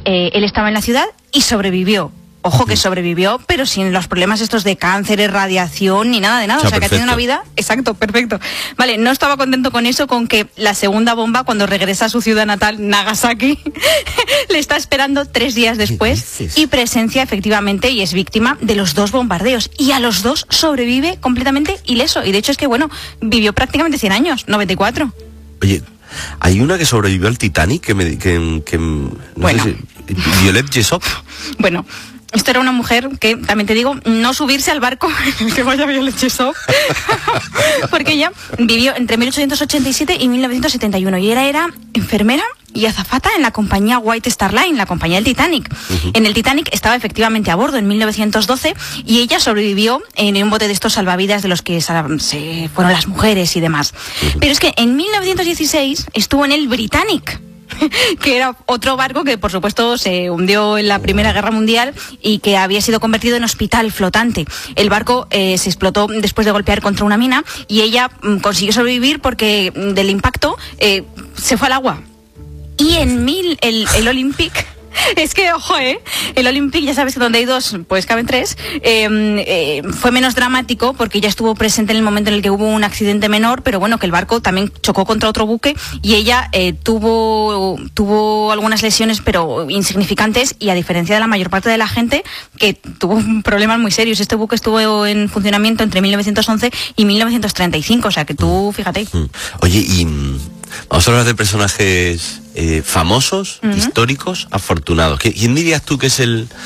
él estaba en la ciudad y sobrevivió. Ojo, que sobrevivió, pero sin los problemas estos de cáncer, radiación, ni nada de nada. O sea, que ha tenido una vida... Exacto, perfecto. Vale, no estaba contento con eso, con que la segunda bomba, cuando regresa a su ciudad natal, Nagasaki, le está esperando 3 días después y presencia efectivamente y es víctima de los 2 bombardeos. Y a los 2 sobrevive completamente ileso. Y de hecho es que, bueno, vivió prácticamente 100 años, 94. Oye, hay una que sobrevivió al Titanic, no bueno. sé si... Violet Jessop. Bueno... Esto era una mujer que, también te digo, no subirse al barco en el que vaya Violet Jessop, porque ella vivió entre 1887 y 1971 y ella era enfermera y azafata en la compañía White Star Line, la compañía del Titanic. En el Titanic estaba efectivamente a bordo en 1912 y ella sobrevivió en un bote de estos salvavidas de los que se fueron las mujeres y demás. Pero es que en 1916 estuvo en el Britannic, que era otro barco que por supuesto se hundió en la Primera Guerra Mundial y que había sido convertido en hospital flotante. El barco se explotó después de golpear contra una mina y ella consiguió sobrevivir porque del impacto se fue al agua. Y en el Olympic... Es que, ojo, el Olympic, ya sabes que donde hay 2, pues caben 3, fue menos dramático porque ella estuvo presente en el momento en el que hubo un accidente menor, pero bueno, que el barco también chocó contra otro buque y ella tuvo algunas lesiones, pero insignificantes, y a diferencia de la mayor parte de la gente que tuvo problemas muy serios. Este buque estuvo en funcionamiento entre 1911 y 1935, o sea que tú, fíjate. Oye, y vamos a hablar de personajes famosos, históricos, afortunados. ¿Quién dirías tú que es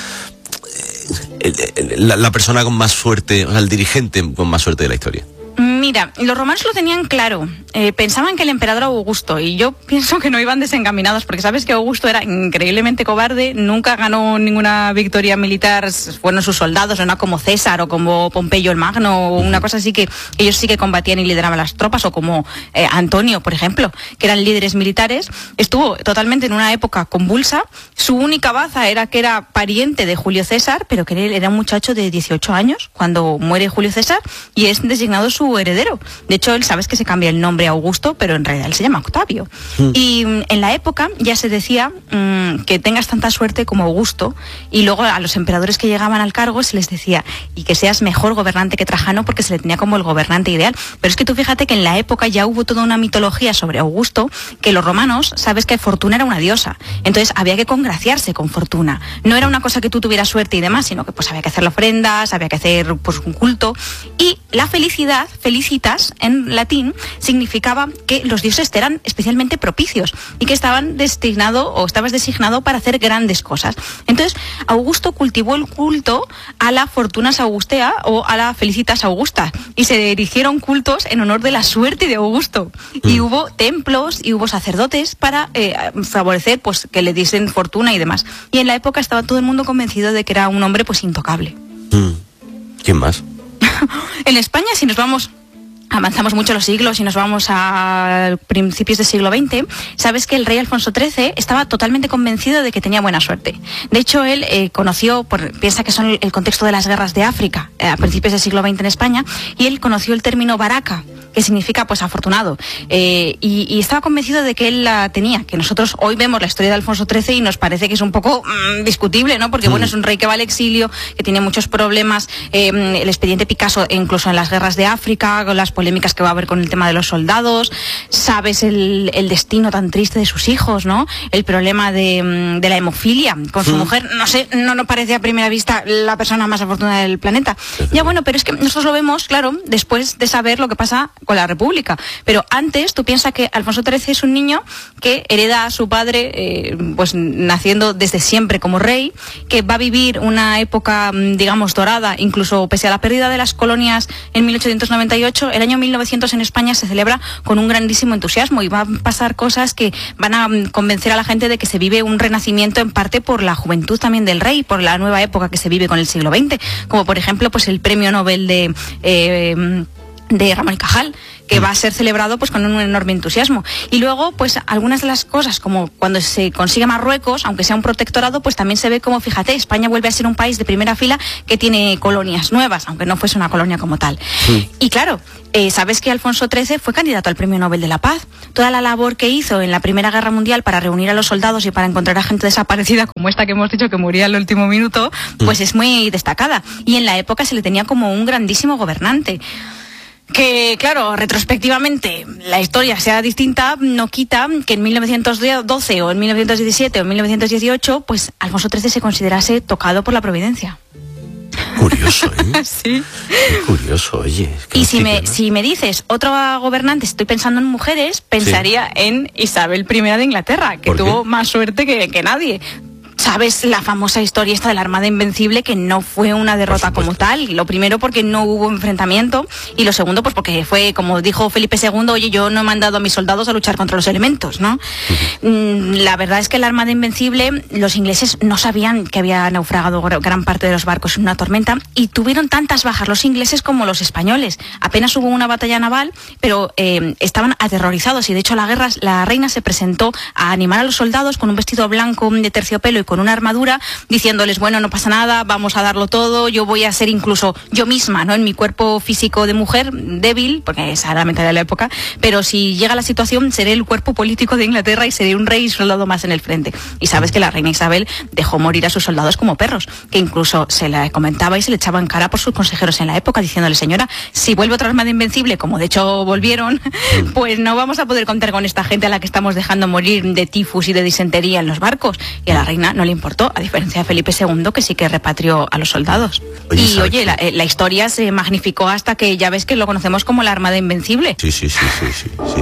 la persona con más suerte, o sea, el dirigente con más suerte de la historia? Mira, los romanos lo tenían claro. Pensaban que el emperador Augusto, y yo pienso que no iban desencaminados, porque sabes que Augusto era increíblemente cobarde, nunca ganó ninguna victoria militar, fueron sus soldados, no como César o como Pompeyo el Magno, o una cosa así, que ellos sí que combatían y lideraban las tropas, o como Antonio, por ejemplo, que eran líderes militares. Estuvo totalmente en una época convulsa. Su única baza era que era pariente de Julio César, pero que él era un muchacho de 18 años cuando muere Julio César y es designado su heredero. De hecho, él, sabes que se cambia el nombre a Augusto, pero en realidad él se llama Octavio. Y en la época ya se decía que tengas tanta suerte como Augusto, y luego a los emperadores que llegaban al cargo se les decía, y que seas mejor gobernante que Trajano, porque se le tenía como el gobernante ideal. Pero es que tú fíjate que en la época ya hubo toda una mitología sobre Augusto, que los romanos, sabes que Fortuna era una diosa, entonces había que congraciarse con Fortuna. No era una cosa que tú tuvieras suerte y demás, sino que pues había que hacer ofrendas, había que hacer pues un culto. Y la felicidad, felicitas en latín, significaba que los dioses te eran especialmente propicios y que estabas designado para hacer grandes cosas. Entonces Augusto cultivó el culto a la Fortunas Augustea o a la Felicitas Augusta, y se erigieron cultos en honor de la suerte de Augusto, y hubo templos y hubo sacerdotes para favorecer pues que le diesen fortuna y demás. Y en la época estaba todo el mundo convencido de que era un hombre pues intocable. ¿Quién más? En España, si nos vamos, avanzamos mucho los siglos y nos vamos a principios del siglo XX, sabes que el rey Alfonso XIII estaba totalmente convencido de que tenía buena suerte. De hecho, él piensa que son el contexto de las guerras de África a principios del siglo XX en España, y él conoció el término baraka, que significa pues afortunado, y estaba convencido de que él la tenía, que nosotros hoy vemos la historia de Alfonso XIII y nos parece que es un poco discutible, ¿no? Porque bueno, es un rey que va al exilio, que tiene muchos problemas, el expediente Picasso incluso en las guerras de África, con las polémicas que va a haber con el tema de los soldados, sabes el destino tan triste de sus hijos, ¿no? El problema de la hemofilia con su mujer, no sé, no nos parece a primera vista la persona más afortunada del planeta. Ya bueno, pero es que nosotros lo vemos, claro, después de saber lo que pasa con la República. Pero antes, tú piensas que Alfonso XIII es un niño que hereda a su padre, pues naciendo desde siempre como rey, que va a vivir una época, digamos, dorada, incluso pese a la pérdida de las colonias en 1898, el año 1900 en España se celebra con un grandísimo entusiasmo, y van a pasar cosas que van a convencer a la gente de que se vive un renacimiento, en parte por la juventud también del rey, por la nueva época que se vive con el siglo XX, como por ejemplo pues el premio Nobel de de Ramón y Cajal, que va a ser celebrado pues con un enorme entusiasmo. Y luego, pues algunas de las cosas, como cuando se consigue Marruecos, aunque sea un protectorado, pues también se ve como, fíjate, España vuelve a ser un país de primera fila que tiene colonias nuevas, aunque no fuese una colonia como tal. Y claro, sabes que Alfonso XIII fue candidato al Premio Nobel de la Paz. Toda la labor que hizo en la Primera Guerra Mundial para reunir a los soldados y para encontrar a gente desaparecida, como esta que hemos dicho que moría al último minuto, pues es muy destacada. Y en la época se le tenía como un grandísimo gobernante. Que, claro, retrospectivamente la historia sea distinta, no quita que en 1912 o en 1917 o en 1918, pues Alfonso XIII se considerase tocado por la providencia. Curioso, ¿eh? Sí. Qué curioso, oye. Y si me dices otra gobernante, estoy pensando en mujeres, pensaría en Isabel I de Inglaterra, que tuvo más suerte que nadie. ¿Sabes la famosa historia esta de la Armada Invencible, que no fue una derrota como tal? Lo primero porque no hubo enfrentamiento, y lo segundo pues porque fue, como dijo Felipe II, oye, yo no he mandado a mis soldados a luchar contra los elementos, ¿no? La verdad es que la Armada Invencible, los ingleses no sabían que había naufragado gran parte de los barcos en una tormenta, y tuvieron tantas bajas los ingleses como los españoles. Apenas hubo una batalla naval, pero estaban aterrorizados, y de hecho la reina se presentó a animar a los soldados con un vestido blanco de terciopelo y con una armadura, diciéndoles, bueno, no pasa nada, vamos a darlo todo, yo voy a ser incluso yo misma, ¿no?, en mi cuerpo físico de mujer, débil, porque esa era la mentalidad de la época, pero si llega la situación, seré el cuerpo político de Inglaterra y seré un rey y soldado más en el frente. Y sabes que la reina Isabel dejó morir a sus soldados como perros, que incluso se le comentaba y se le echaba en cara por sus consejeros en la época, diciéndole, señora, si vuelve otra Armada Invencible, como de hecho volvieron, pues no vamos a poder contar con esta gente a la que estamos dejando morir de tifus y de disentería en los barcos. Y a la reina no le importó, a diferencia de Felipe II, que sí que repatrió a los soldados. Oye, la historia se magnificó hasta que ya ves que lo conocemos como la Armada Invencible. Sí.